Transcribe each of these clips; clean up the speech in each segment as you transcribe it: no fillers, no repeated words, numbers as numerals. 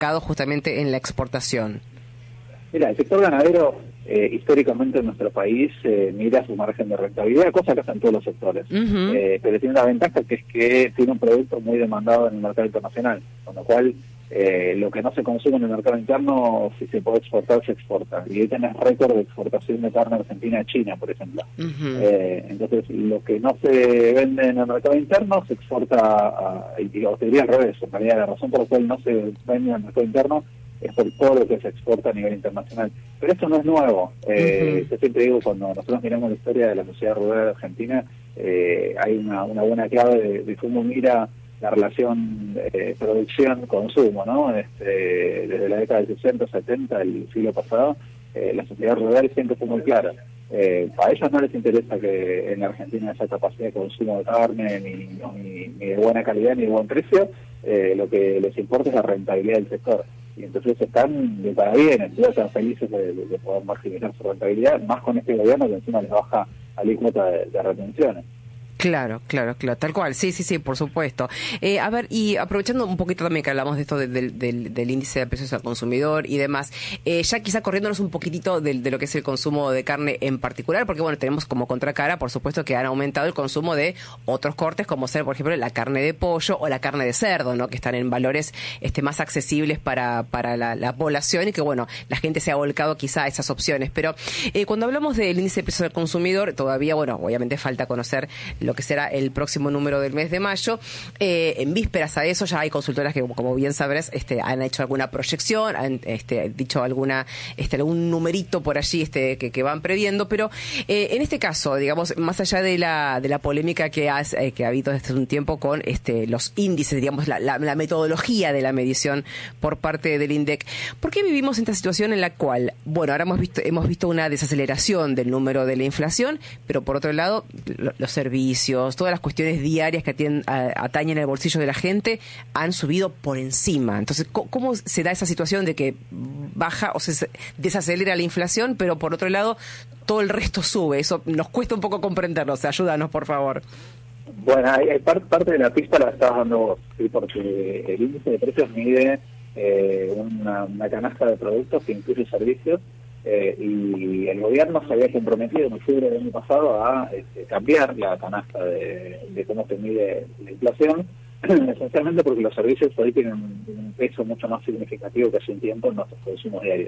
justamente en la exportación? Mira, el sector ganadero históricamente en nuestro país mira su margen de rentabilidad, cosa que hacen todos los sectores. Pero tiene una ventaja que es que tiene un producto muy demandado en el mercado internacional, con lo cual lo que no se consume en el mercado interno, si se puede exportar, se exporta. Y ahí tenés récord de exportación de carne argentina a China, por ejemplo. Entonces, lo que no se vende en el mercado interno se exporta y te diría al revés. En realidad, la razón por la cual no se vende en el mercado interno es por todo lo que se exporta a nivel internacional. Pero esto no es nuevo. Yo siempre digo, cuando nosotros miramos la historia de la sociedad rural argentina, hay una buena clave de cómo mira la relación producción-consumo, ¿no? Desde la década del 60, 70, del siglo pasado, la sociedad rural siempre fue muy clara. A ellos no les interesa que en la Argentina haya capacidad de consumo de carne, ni de buena calidad, ni de buen precio. Lo que les importa es la rentabilidad del sector. Y entonces están de parabienes, están felices de poder maximizar su rentabilidad, más con este gobierno que encima les baja alícuota de retenciones. Claro, tal cual, sí, por supuesto. A ver, y aprovechando un poquito también que hablamos de esto del índice de precios al consumidor y demás, ya quizá corriéndonos un poquitito de lo que es el consumo de carne en particular, porque bueno, tenemos como contracara, por supuesto, que han aumentado el consumo de otros cortes, como ser, por ejemplo, la carne de pollo o la carne de cerdo, ¿no? Que están en valores más accesibles para la población y que, bueno, la gente se ha volcado quizá a esas opciones. Pero cuando hablamos del índice de precios al consumidor, todavía, bueno, obviamente falta conocer lo que será el próximo número del mes de mayo. En vísperas a eso ya hay consultoras que, como bien sabrás, han hecho alguna proyección, han dicho algún numerito por allí que van previendo, pero en este caso, digamos, más allá de la polémica que ha habido desde un tiempo con los índices, digamos, la metodología de la medición por parte del INDEC, ¿por qué vivimos esta situación en la cual, bueno, ahora hemos visto una desaceleración del número de la inflación, pero por otro lado, los servicios, todas las cuestiones diarias que atañen el bolsillo de la gente han subido por encima? Entonces, ¿cómo se da esa situación de que baja o se desacelera la inflación, pero por otro lado todo el resto sube? Eso nos cuesta un poco comprenderlo. O sea, ayúdanos, por favor. Bueno, hay parte de la pista la estás dando vos, ¿sí? Porque el índice de precios mide una canasta de productos que incluye servicios. Y el gobierno se había comprometido en octubre del año pasado a cambiar la canasta de cómo se mide la inflación, esencialmente porque los servicios hoy tienen un peso mucho más significativo que hace un tiempo en nuestros consumos diarios.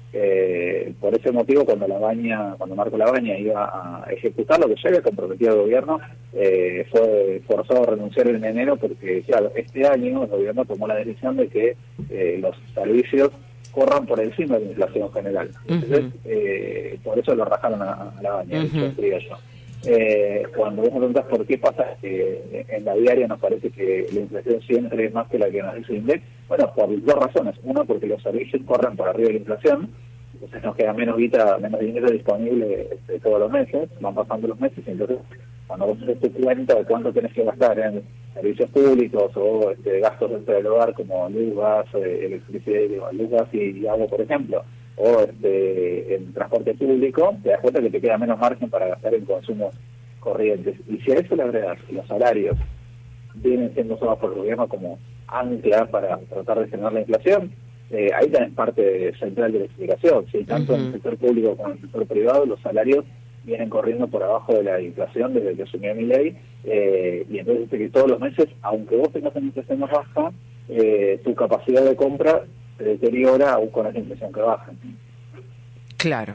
Por ese motivo, cuando Marco Labaña iba a ejecutar lo que ya había comprometido el gobierno, fue forzado a renunciar en enero porque, claro, este año el gobierno tomó la decisión de que los servicios corran por encima de la inflación general. Entonces, por eso lo rajaron a la baña, cuando vos me preguntás por qué pasa que en la diaria nos parece que la inflación siempre es más que la que nos dice el INDEC, bueno, por dos razones. Uno, porque los servicios corren por arriba de la inflación, entonces nos queda menos dinero disponible todos los meses, van pasando los meses, y entonces cuando vos haces tu cuenta de cuánto tenés que gastar en servicios públicos o gastos dentro del hogar como luz, gas, electricidad, luz, gas y agua, por ejemplo, o en transporte público, te das cuenta que te queda menos margen para gastar en consumos corrientes. Y si a eso le agregas los salarios vienen siendo usados por el gobierno como ancla para tratar de frenar la inflación, ahí tenés parte central de la explicación. ¿Sí? Tanto en el sector público como en el sector privado, los salarios vienen corriendo por abajo de la inflación desde que asumió Milei, y entonces que todos los meses, aunque vos tengas una inflación más baja, tu capacidad de compra se deteriora aún con esa inflación que baja. Claro.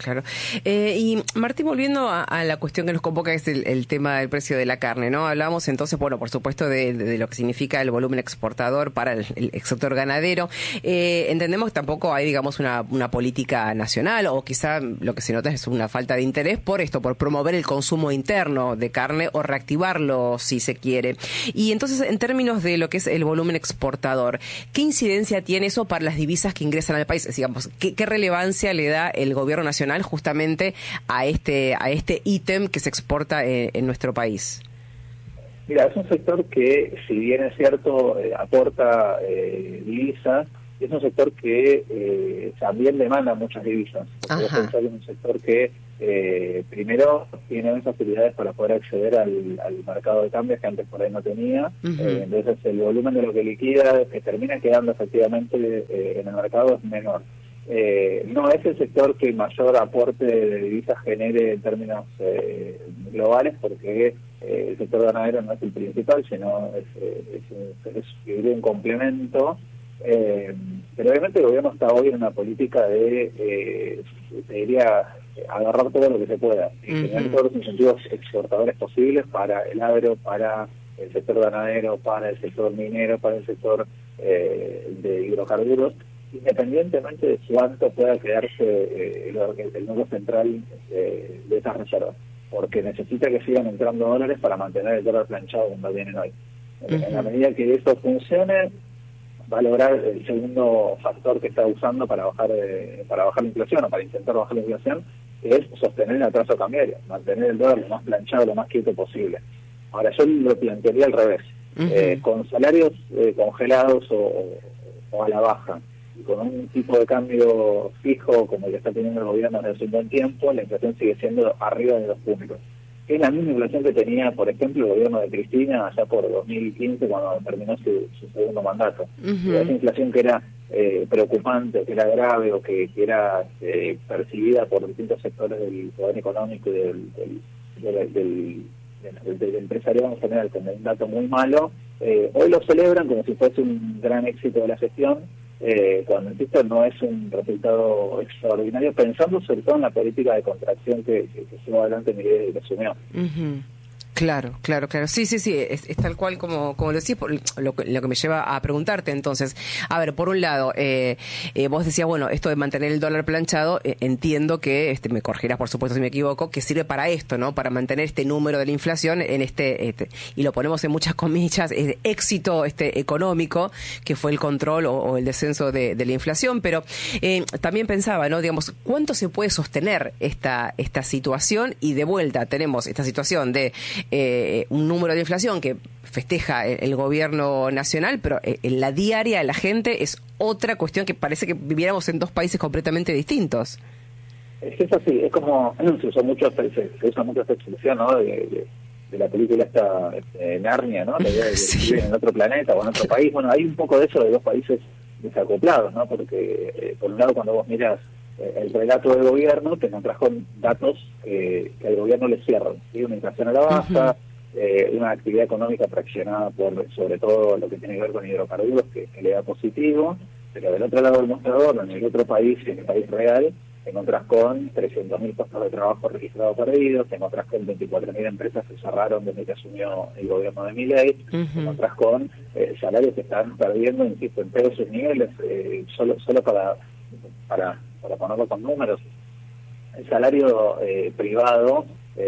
Y Martín, volviendo a la cuestión que nos convoca, es el tema del precio de la carne, ¿no? Hablamos entonces, bueno, por supuesto, de lo que significa el volumen exportador para el sector ganadero. Entendemos que tampoco hay, digamos, una política nacional, o quizá lo que se nota es una falta de interés por promover el consumo interno de carne o reactivarlo, si se quiere. Y entonces, en términos de lo que es el volumen exportador, ¿qué incidencia tiene eso para las divisas que ingresan al país? Digamos, ¿qué relevancia le da el gobierno nacional justamente a este ítem que se exporta en nuestro país? Mira, es un sector que, si bien es cierto, aporta divisas, es un sector que también demanda muchas divisas. Porque vos pensás que es un sector que primero tienen facilidades para poder acceder al mercado de cambios que antes por ahí no tenía. Entonces el volumen de lo que liquida, que termina quedando efectivamente en el mercado, es menor. No es el sector que mayor aporte de divisas genere en términos globales, porque el sector ganadero no es el principal, sino es un complemento. Pero obviamente el gobierno está hoy en una política de, te diría, agarrar todo lo que se pueda y tener todos los incentivos exportadores posibles para el agro, para el sector ganadero, para el sector minero, para el sector de hidrocarburos, independientemente de cuánto pueda quedarse el nudo central de esas reservas, porque necesita que sigan entrando dólares para mantener el dólar planchado donde vienen hoy. En la medida que eso funcione, va a lograr el segundo factor que está usando para bajar la inflación, o para intentar bajar la inflación, que es sostener el atraso cambiario, mantener el dólar lo más planchado, lo más quieto posible. Ahora, yo lo plantearía al revés, con salarios congelados o a la baja, y con un tipo de cambio fijo como el que está teniendo el gobierno desde hace un buen tiempo, la inflación sigue siendo arriba de 2 puntos. Es la misma inflación que tenía, por ejemplo, el gobierno de Cristina allá por 2015, cuando terminó su segundo mandato. Esa inflación que era preocupante, que era grave, o que era percibida por distintos sectores del poder económico y del empresariado en general como un dato muy malo, hoy lo celebran como si fuese un gran éxito de la gestión, cuando insisto no es un resultado extraordinario, pensando sobre todo en la política de contracción que llevó adelante Miguel y que asumió. Claro. Sí, es tal cual como lo decís, lo que me lleva a preguntarte entonces. A ver, por un lado, vos decías, bueno, esto de mantener el dólar planchado, entiendo que, me corregirás por supuesto si me equivoco, que sirve para esto, ¿no? Para mantener este número de la inflación en y lo ponemos en muchas comillas, éxito económico, que fue el control o el descenso de la inflación, pero también pensaba, ¿no? Digamos, ¿cuánto se puede sostener esta situación? Y de vuelta tenemos esta situación de un número de inflación que festeja el gobierno nacional, pero en la diaria de la gente es otra cuestión, que parece que viviéramos en dos países completamente distintos. Es así, es como se usa mucho esta expresión, ¿no? de la película esta Narnia, ¿no? La idea de que viven en otro planeta o en otro país. Bueno, hay un poco de eso de dos países desacoplados, ¿no? Porque por un lado, cuando vos miras el relato del gobierno, te encontrás con datos que al gobierno le cierran, ¿sí? Una inflación a la baja, una actividad económica fraccionada por sobre todo lo que tiene que ver con hidrocarburos, que le da positivo, pero del otro lado del mostrador, en el otro país, en el país real, te encontrás con 300.000 puestos de trabajo registrados perdidos, te encontrás con 24.000 empresas que cerraron desde que asumió el gobierno de Milei, te encontrás con salarios que están perdiendo, insisto, en todos sus niveles, solo para ponerlo con números. El salario privado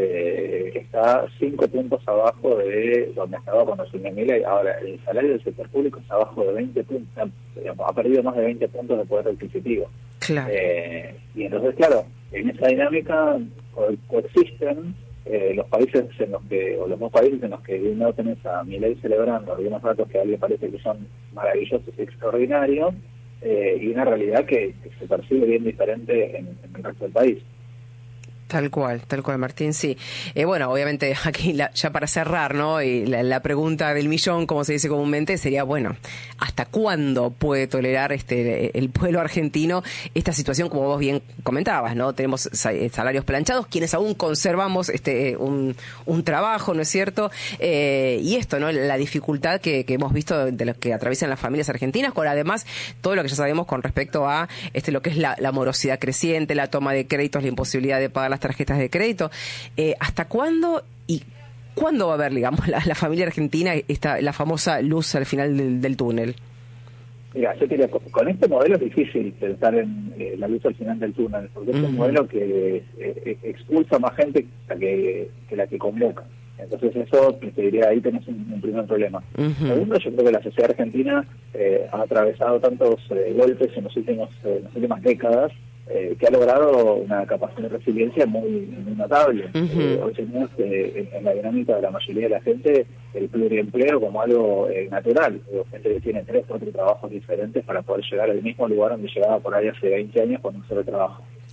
está 5 puntos abajo de donde estaba cuando asumió Milei. Ahora, el salario del sector público está abajo de 20 puntos, ha perdido más de 20 puntos de poder adquisitivo. Claro. Y entonces, claro, en esa dinámica coexisten los países en los que, o los dos países en los que de un lado tenés a Milei celebrando algunos datos que a alguien parece que son maravillosos y extraordinarios, y una realidad que se percibe bien diferente en el resto del país. Tal cual, Martín, sí. Bueno, obviamente aquí ya para cerrar, ¿no? Y la pregunta del millón, como se dice comúnmente, sería, bueno, ¿hasta cuándo puede tolerar el pueblo argentino esta situación, como vos bien comentabas, ¿no? Tenemos salarios planchados, quienes aún conservamos un trabajo, ¿no es cierto? Y esto, ¿no? La dificultad que hemos visto de los que atraviesan las familias argentinas, con además todo lo que ya sabemos con respecto a lo que es la morosidad creciente, la toma de créditos, la imposibilidad de pagar las tarjetas de crédito. ¿Hasta cuándo y cuándo va a haber, digamos, la familia argentina la famosa luz al final del túnel? Mira, yo diría, con este modelo es difícil pensar en la luz al final del túnel, porque es un modelo que expulsa más gente que la que convoca. Entonces eso, te diría, ahí tenés un primer problema. Segundo, yo creo que la sociedad argentina ha atravesado tantos golpes en las últimas décadas, que ha logrado una capacidad de resiliencia muy notable. Hoy tenemos en la dinámica de la mayoría de la gente el pluriempleo como algo natural. Gente que tiene 3 o 4 trabajos diferentes para poder llegar al mismo lugar donde llegaba por ahí hace 20 años con un solo trabajo.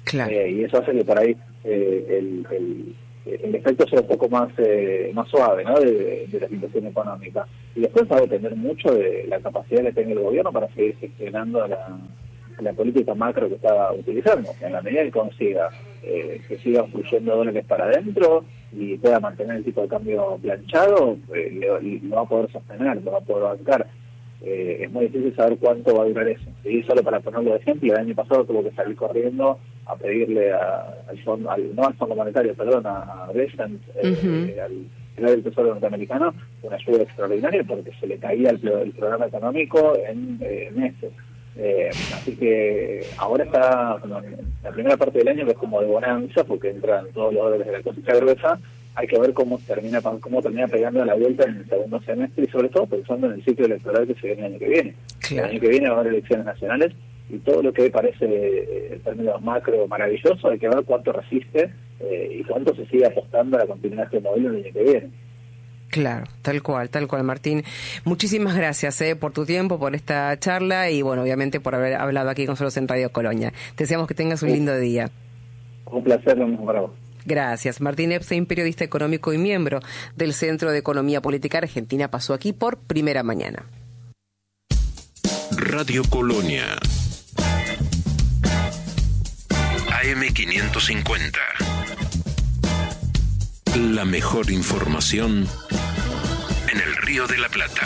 Claro. Y eso hace que por ahí el efecto sea un poco más suave, ¿no? de la situación económica. Y después va a depender mucho de la capacidad que tenga el gobierno para seguir gestionando la política macro que está utilizando. En la medida que consiga que sigan fluyendo dólares para adentro y pueda mantener el tipo de cambio planchado, lo va a poder sostener, lo va a poder bancar. Es muy difícil saber cuánto va a durar eso. Y solo para ponerlo de ejemplo, el año pasado tuvo que salir corriendo a pedirle al Fondo Monetario, a Besant, al del Tesoro norteamericano, una ayuda extraordinaria porque se le caía el programa económico en meses. Así que ahora está en la primera parte del año, que es como de bonanza, porque entran todos los dólares de la cosecha gruesa. Hay que ver cómo termina pegando la vuelta en el segundo semestre y sobre todo pensando en el ciclo electoral que se viene el año que viene. Claro. El año que viene va a haber elecciones nacionales y todo lo que parece en términos macro maravilloso, hay que ver cuánto resiste y cuánto se sigue apostando a la continuidad de este modelo el año que viene. Claro, tal cual, Martín. Muchísimas gracias por tu tiempo, por esta charla y, bueno, obviamente por haber hablado aquí con nosotros en Radio Colonia. Te deseamos que tengas un lindo día. Un placer, lo mismo para vos. Gracias. Martín Epstein, periodista económico y miembro del Centro de Economía Política Argentina, pasó aquí por Primera Mañana. Radio Colonia. AM550. La mejor información en el Río de la Plata.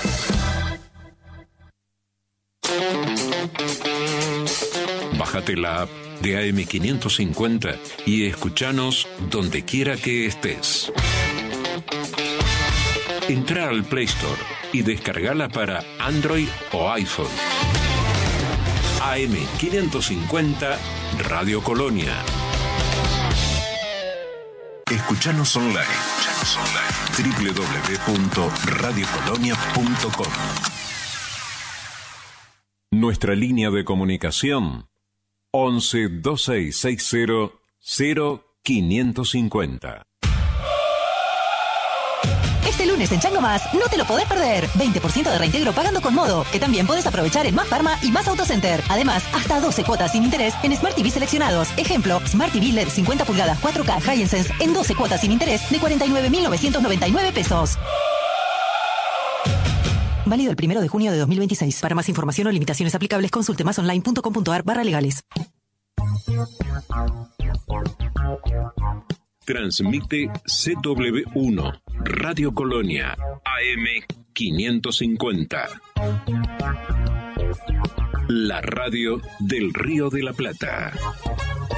Bájate la app de AM550 y escúchanos donde quiera que estés. Entra al Play Store y descargala para Android o iPhone. AM550 Radio Colonia. Escuchanos online. www.radiocolonia.com. Nuestra línea de comunicación 11 2660 0550. Este lunes en Chango Más no te lo podés perder. 20% de reintegro pagando con Modo, que también podés aprovechar en Más Pharma y Más Autocenter. Además, hasta 12 cuotas sin interés en Smart TV seleccionados. Ejemplo, Smart TV LED 50 pulgadas 4K Hisense en 12 cuotas sin interés de 49.999 pesos. Válido el 1 de junio de 2026. Para más información o limitaciones aplicables, consulte masonline.com.ar/legales. Transmite CW1 Radio Colonia AM550. La radio del Río de la Plata.